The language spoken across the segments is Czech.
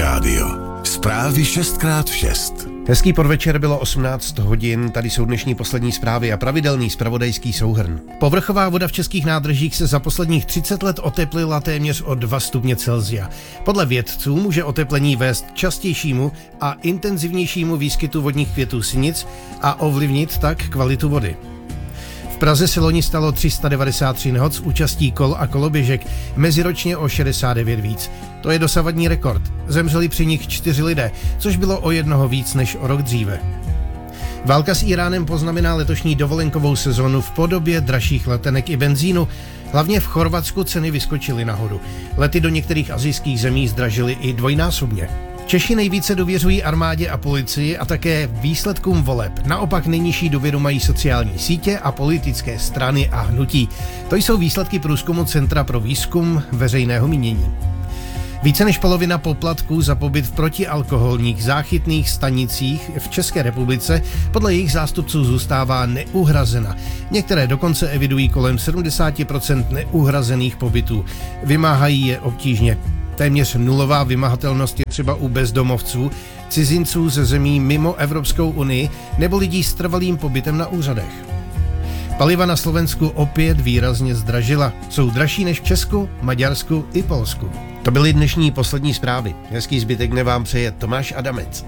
rádio. Zprávy 6x6. Hezký podvečer, bylo 18 hodin, tady jsou dnešní poslední zprávy a pravidelný zpravodajský souhrn. Povrchová voda v českých nádržích se za posledních 30 let oteplila téměř o 2 stupně Celsia. Podle vědců může oteplení vést k častějšímu a intenzivnějšímu výskytu vodních květů sinic a ovlivnit tak kvalitu vody. V Praze se loni stalo 393 nehod s účastí kol a koloběžek, meziročně o 69 víc. To je dosavadní rekord. Zemřeli při nich 4 lidé, což bylo o jednoho víc než o rok dříve. Válka s Íránem poznamená letošní dovolenkovou sezonu v podobě dražších letenek i benzínu. Hlavně v Chorvatsku ceny vyskočily nahoru. Lety do některých asijských zemí zdražily i dvojnásobně. Češi nejvíce důvěřují armádě a policii a také výsledkům voleb. Naopak nejnižší důvěru mají sociální sítě a politické strany a hnutí. To jsou výsledky průzkumu Centra pro výzkum veřejného mínění. Více než polovina poplatků za pobyt v protialkoholních záchytných stanicích v České republice podle jejich zástupců zůstává neuhrazena. Některé dokonce evidují kolem 70% neuhrazených pobytů. Vymáhají je obtížně. Téměř nulová vymahatelnost je třeba u bezdomovců, cizinců ze zemí mimo Evropskou unii nebo lidí s trvalým pobytem na úřadech. Paliva na Slovensku opět výrazně zdražila. Jsou dražší než v Česku, Maďarsku i Polsku. To byly dnešní poslední zprávy. Hezký zbytek dne vám přeje Tomáš Adamec.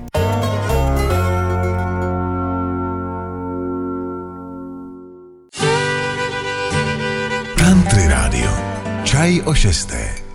Country rádio. Čaj o 6.